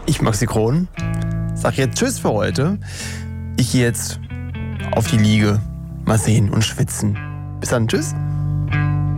Ich, Maxi Kron, sag jetzt Tschüss für heute. Ich gehe jetzt auf die Liege. Mal sehen und schwitzen. Bis dann, tschüss.